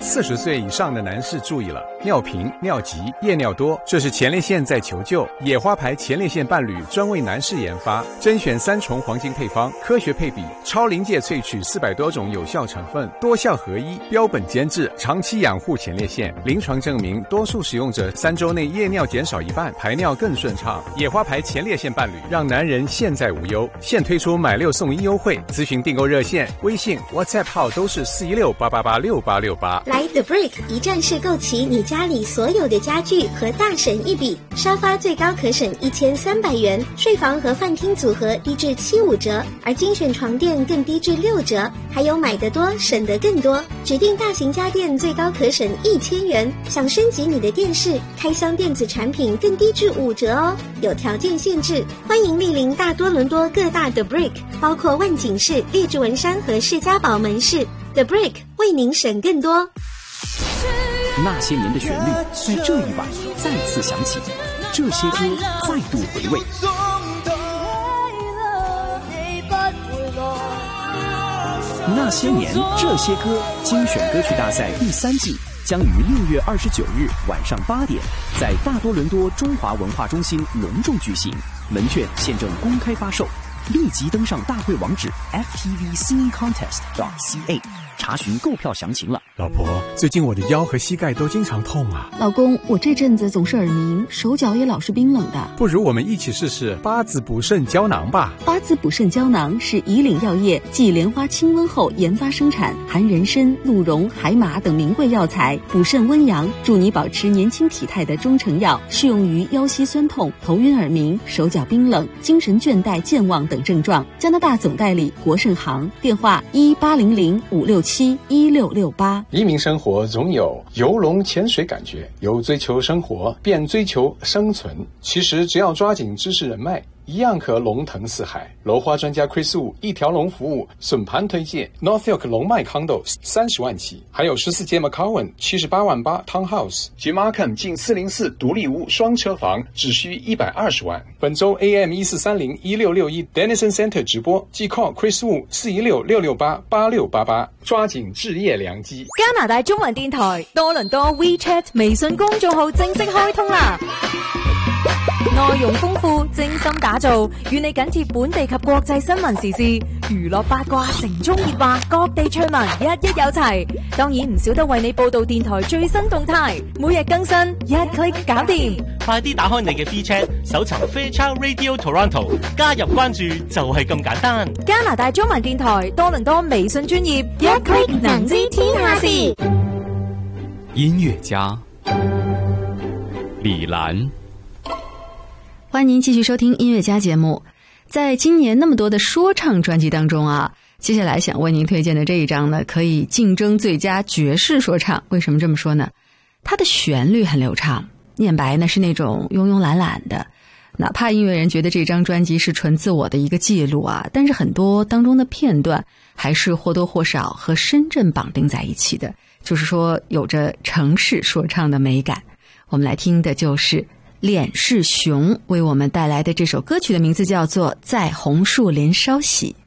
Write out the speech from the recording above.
40岁以上的男士注意了，尿频、尿急、夜尿多，这是前列腺在求救。野花牌前列腺伴侣专为男士研发，甄选3重黄金配方，科学配比，超临界萃取400多种有效成分，多效合一，标本兼治，长期养护前列腺。临床证明，多数使用者3周内夜尿减少1半，排尿更顺畅。野花牌前列腺伴侣，让男人现在无忧。现推出买6送1优惠，咨询订购热线、微信、WhatsApp 号都是416-888-6868。 来 The Brick 一站式购齐你家里所有的家具和大省一笔，沙发最高可省1300元，睡房和饭厅组合低至75折，而精选床垫更低至6折，还有买得多省得更多，指定大型家电最高可省1000元，想升级你的电视、开箱电子产品更低至5折哦，有条件限制，欢迎莅临大多伦多各大 The Brick， 包括万景市、列治文山和士嘉堡门市。The Brick 为您省更多。 那些年的旋律在这一晚再次响起，这些歌再度回味。那些年这些歌精选歌曲大赛第3季将于6月29日晚上8点在大多伦多中华文化中心隆重举行，门券现正公开发售，立即登上大会网址 ftvsingingcontest.ca 查询购票详情了。 老婆，最近我的腰和膝盖都经常痛啊。 老公，我这阵子总是耳鸣，手脚也老是冰冷的。 不如我们一起试试八子补肾胶囊吧。 八子补肾胶囊是以岭药业继莲花清瘟后研发生产，含人参、鹿茸、海马等名贵药材，补肾温阳，助你保持年轻体态的中成药，适用于腰膝酸痛、头晕耳鸣、手脚冰冷、精神倦怠健忘等症状。加拿大总代理国盛行，电话1800-567-1668。 移民生活总有游龙潜水感觉，由追求生活变追求生存。其实只要抓紧知识人脉，一样可龙腾四海。楼花专家 Chris Wu 一条龙服务笋盘推荐 Northfield 龙脉 Condo 30万起，还有14街 McCowan 78万8 Townhouse 及 Markham 近404独立屋双车房只需120万。本周 AM 1430-1661 Denison Center 直播，即 call Chris Wu 416-668-8688，抓緊置業良機。 加拿大中文電台多倫多 WeChat 微信公眾號正式開通啦！內容豐富，精心打造，與你緊貼本地及國際新聞時事、娛樂八卦、城中熱話、各地趣聞，一有齊。當然唔少得為你報道電台最新動態，每日更新，一 click 搞掂。 快啲打開你嘅 WeChat，搜尋 Fairchild Radio Toronto， 加入關注就係咁簡單。 加拿大中文電台多倫多微信專頁，一 click 能知天下事。 音樂家李蘭。 歡迎您繼續收聽音樂家節目。在今年那麼多的說唱專輯當中啊，接下來想為您推薦的這一張呢，可以競爭最佳爵士說唱。為什麼這麼說呢？它的旋律很流暢，念白呢是那種慵慵懶懶的，哪怕音樂人覺得這張專輯是純自我的一個記錄啊，但是很多當中的片段還是或多或少和深圳綁定在一起的，就是說有着城市說唱的美感。我們來聽的就是臉是熊為我們帶來的這首歌曲的名字叫做《在紅樹林稍息》。